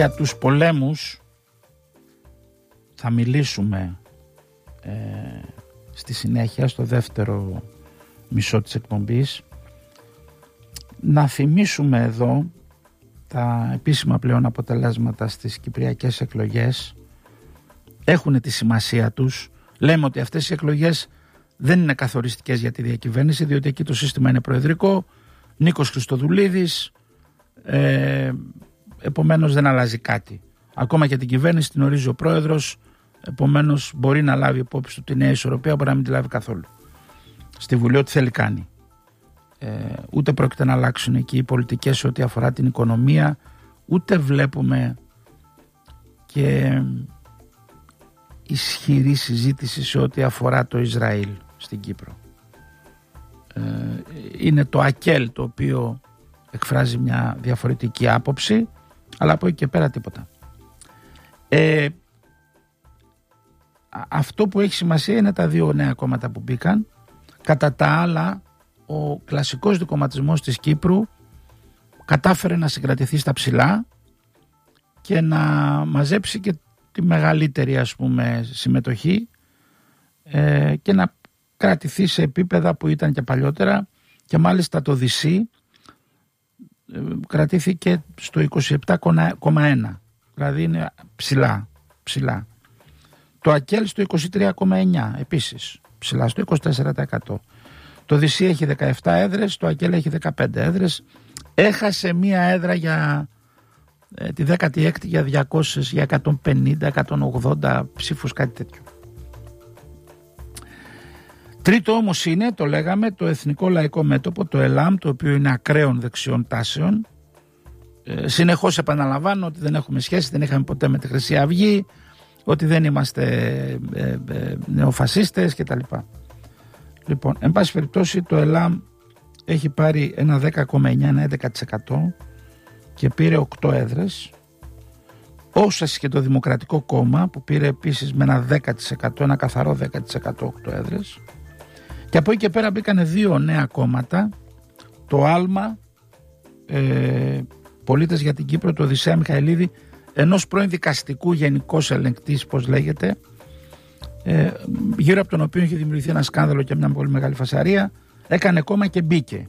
Για τους πολέμους θα μιλήσουμε στη συνέχεια, στο δεύτερο μισό της εκπομπής. Να θυμίσουμε εδώ τα επίσημα πλέον αποτελέσματα στις κυπριακές εκλογές. Έχουν τη σημασία τους. Λέμε ότι αυτές οι εκλογές δεν είναι καθοριστικές για τη διακυβέρνηση, διότι εκεί το σύστημα είναι προεδρικό. Νίκος Χριστοδουλίδης, επομένως δεν αλλάζει κάτι. Ακόμα και την κυβέρνηση την ορίζει ο πρόεδρος, επομένως μπορεί να λάβει υπόψη του τη νέα ισορροπία, μπορεί να μην τη λάβει καθόλου. Στη Βουλή ό,τι θέλει κάνει. Ούτε πρόκειται να αλλάξουν εκεί οι πολιτικές σε ό,τι αφορά την οικονομία, ούτε βλέπουμε και ισχυρή συζήτηση σε ό,τι αφορά το Ισραήλ στην Κύπρο. Είναι το ΑΚΕΛ το οποίο εκφράζει μια διαφορετική άποψη, αλλά από εκεί και πέρα τίποτα. Αυτό που έχει σημασία είναι τα δύο νέα κόμματα που μπήκαν. Κατά τα άλλα, ο κλασικός δικομματισμός της Κύπρου κατάφερε να συγκρατηθεί στα ψηλά και να μαζέψει και τη μεγαλύτερη, ας πούμε, συμμετοχή και να κρατηθεί σε επίπεδα που ήταν και παλιότερα, και μάλιστα το ΔΥΣΥ κρατήθηκε στο 27,1, δηλαδή είναι ψηλά. Το ΑΚΕΛ στο 23,9 επίσης ψηλά, στο 24%. Το ΔΥΣΥ έχει 17 έδρες, το ΑΚΕΛ έχει 15 έδρες. Έχασε μία έδρα για τη 16η για 200, για 150, 180 ψήφους, κάτι τέτοιο. Τρίτο όμως είναι, το λέγαμε, το Εθνικό Λαϊκό Μέτωπο, το ΕΛΑΜ, το οποίο είναι ακραίων δεξιών τάσεων. Συνεχώς επαναλαμβάνω ότι δεν έχουμε σχέση, δεν είχαμε ποτέ με τη Χρυσή Αυγή, ότι δεν είμαστε νεοφασίστες κτλ. Λοιπόν, εν πάση περιπτώσει, το ΕΛΑΜ έχει πάρει ένα 10,9, ένα 11% και πήρε 8 έδρες. Όσας και το Δημοκρατικό Κόμμα που πήρε επίσης με ένα 10%, ένα καθαρό 10%, 8 έδρες. Και από εκεί και πέρα μπήκανε δύο νέα κόμματα, το ΑΛΜΑ, Πολίτες για την Κύπρο, το Οδυσσέα Μιχαηλίδη, ενός πρώην δικαστικού γενικός ελεγκτής, πώς λέγεται, γύρω από τον οποίο είχε δημιουργηθεί ένα σκάνδαλο και μια πολύ μεγάλη φασαρία. Έκανε κόμμα και μπήκε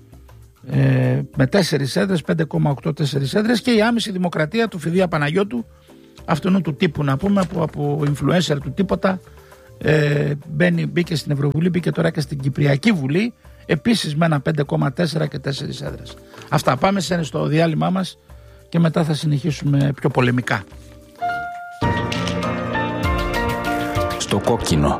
με 4 έδρες, 5,8 έδρες, και η άμεση δημοκρατία του Φιδία Παναγιώτου, αυτού του τύπου να πούμε, που από influencer του τίποτα μπήκε στην Ευρωβουλή, μπήκε τώρα και στην Κυπριακή Βουλή, επίσης με ένα 5,4 και 4 έδρες. Αυτά, πάμε στο διάλειμμα μας και μετά θα συνεχίσουμε πιο πολεμικά. Στο κόκκινο.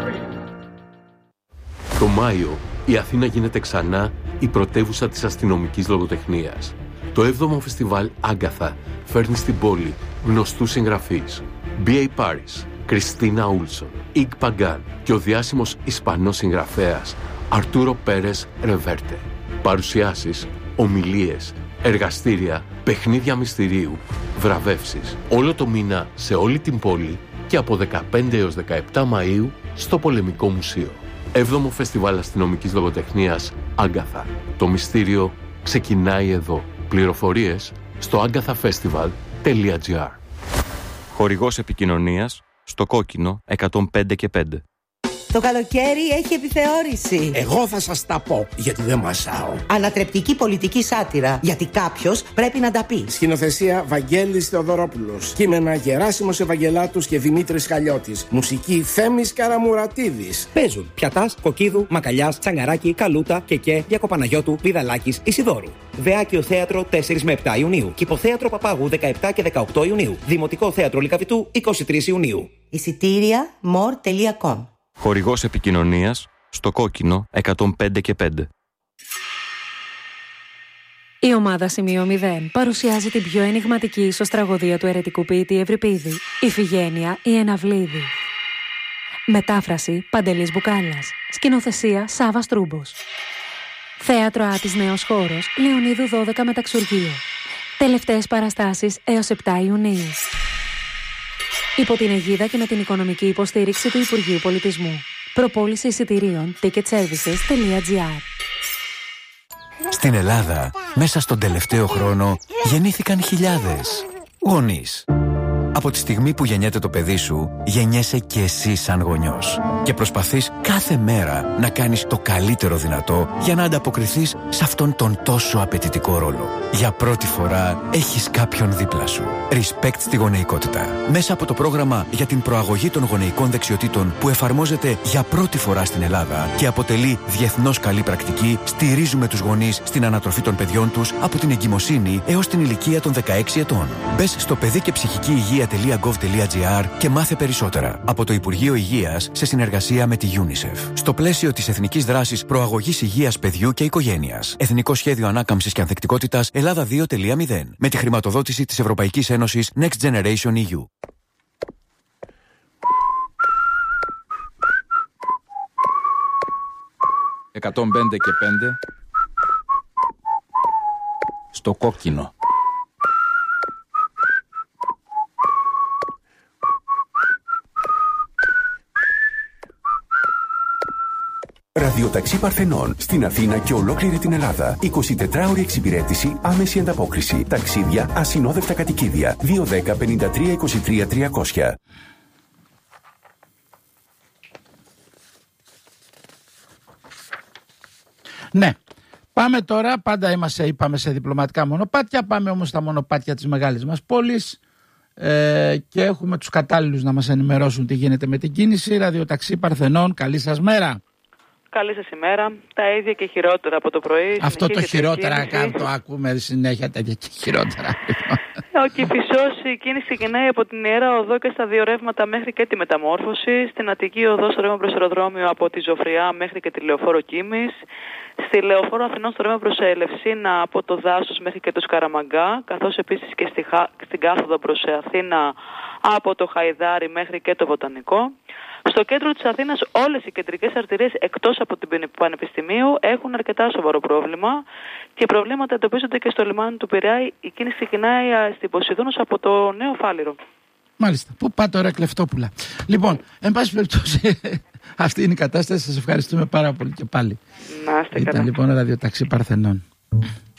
Το Μάιο η Αθήνα γίνεται ξανά η πρωτεύουσα της αστυνομικής λογοτεχνίας. Το 7ο φεστιβάλ Άγκαθα φέρνει στην πόλη γνωστούς συγγραφείς. B.A. Paris, Κριστίνα Ούλσον, Ιγ Παγκάν και ο διάσημος Ισπανός συγγραφέας Αρτούρο Πέρες Ρεβέρτε. Παρουσιάσεις, ομιλίες, εργαστήρια, παιχνίδια μυστηρίου, βραβεύσεις. Όλο το μήνα σε όλη την πόλη και από 15 έως 17 Μαΐου στο Πολεμικό Μουσείο. 7ο Φεστιβάλ Αστυνομικής Λογοτεχνίας Άγκαθα. Το μυστήριο ξεκινάει εδώ. Πληροφορίες στο agathafestival.gr. Χορηγός επικοινωνίας στο κόκκινο 105 και 5. Το καλοκαίρι έχει επιθεώρηση. Εγώ θα σας τα πω, γιατί δεν μασάω. Ανατρεπτική πολιτική σάτυρα, γιατί κάποιος πρέπει να τα πει. Σκηνοθεσία Βαγγέλης Θεοδωρόπουλος. Κείμενα Γεράσιμος Ευαγγελάτους και Δημήτρης Χαλιώτης. Μουσική Θέμης Καραμουρατίδης. Παίζουν Πιατάς, Κοκκίδου, Μακαλιάς, Τσαγκαράκη, Καλούτα, Κεκέ, Διακοπαναγιώτου, Βιδαλάκης, Ισιδώρου. Δεάκιο Θέατρο 4 με 7 Ιουνίου. Κηποθέατρο Παπάγου 17 και 18 Ιουνίου. Δημοτικό Θέατρο Λυκαβητού 23 Ιουνίου. Εισιτήρια more.com. Χορηγός επικοινωνίας στο κόκκινο 105 και 5. Η ομάδα Σημείο 0 παρουσιάζει την πιο ενιγματική ίσως τραγωδία του αιρετικού ποιητή Ευρυπίδη, Ιφηγένεια η Εναυλίδη. Μετάφραση Παντελής Μπουκάλας. Σκηνοθεσία Σάββας Τρούμπος. Θέατρο Άτης Νέος Χώρος, Λεωνίδου 12 Μεταξουργείο. Τελευταίες παραστάσεις έως 7 Ιουνίου. Υπό την αιγίδα και με την οικονομική υποστήριξη του Υπουργείου Πολιτισμού. Προπόληση εισιτηρίων ticketservices.gr. Στην Ελλάδα, μέσα στον τελευταίο χρόνο, γεννήθηκαν χιλιάδες. Γονείς. Από τη στιγμή που γεννιέται το παιδί σου, γεννιέσαι και εσύ σαν γονιός. Και προσπαθείς κάθε μέρα να κάνεις το καλύτερο δυνατό για να ανταποκριθείς σε αυτόν τον τόσο απαιτητικό ρόλο. Για πρώτη φορά έχεις κάποιον δίπλα σου. Respect στη γονεϊκότητα. Μέσα από το πρόγραμμα για την προαγωγή των γονεϊκών δεξιοτήτων που εφαρμόζεται για πρώτη φορά στην Ελλάδα και αποτελεί διεθνώς καλή πρακτική, στηρίζουμε τους γονείς στην ανατροφή των παιδιών τους από την εγκυμοσύνη έως την ηλικία των 16 ετών. Μπες στο παιδί και ψυχική υγεία.gov.gr και μάθε περισσότερα. Από το Υπουργείο Υγείας σε συνεργασία με τη UNICEF. Στο πλαίσιο της Εθνικής Δράσης Προαγωγής Υγείας Παιδιού και Οικογένειας. Εθνικό Σχέδιο Ανάκαμψης και Ανθεκτικότητας Ελλάδα 2.0. Με τη χρηματοδότηση της Ευρωπαϊκής Ένωσης Next Generation EU. «105 και 5» στο κόκκινο. Ραδιοταξί Παρθενών στην Αθήνα και ολόκληρη την Ελλάδα. 24ωρη εξυπηρέτηση, άμεση ανταπόκριση. Ταξίδια, ασυνόδευτα κατοικίδια. 210 53 23 300. Ναι. Πάμε τώρα, πάντα είπαμε σε διπλωματικά μονοπάτια, πάμε όμως στα μονοπάτια της μεγάλης μας πόλης και έχουμε τους κατάλληλους να μας ενημερώσουν τι γίνεται με την κίνηση. Ραδιοταξί Παρθενών, καλή σας μέρα. Καλή σας ημέρα. Τα ίδια και χειρότερα από το πρωί. Αυτό το χειρότερα το ακούμε συνέχεια, τέτοια και χειρότερα. Ο Κηφισός, η κίνηση ξεκινάει από την Ιερά Οδό και στα δύο ρεύματα μέχρι και τη Μεταμόρφωση. Στην Αττική Οδό στο ρεύμα προς αεροδρόμιο από τη Ζωφριά μέχρι και τη Λεωφόρο Κίμης. Στη Λεωφόρο Αθηνών στο ρεύμα προς Ελευσίνα από το Δάσος μέχρι και το Σκαραμαγκά. Καθώς επίσης και στην κάθοδο προς Αθήνα από το Χαϊδάρι μέχρι και το Βοτανικό. Στο κέντρο της Αθήνας όλες οι κεντρικές αρτηρίες εκτός από την Πανεπιστημίου έχουν αρκετά σοβαρό πρόβλημα και προβλήματα εντοπίζονται και στο λιμάνι του Πειραιά. Η κίνηση ξεκινάει στην Ποσειδούνος από το Νέο Φάληρο. Μάλιστα. Πού πάτε τώρα, Κλεφτόπουλα. Λοιπόν, εν πάση περιπτώσει, αυτή είναι η κατάσταση. Σας ευχαριστούμε πάρα πολύ και πάλι. Να είστε καλά. Ήταν λοιπόν Ραδιοταξί Παρθενών.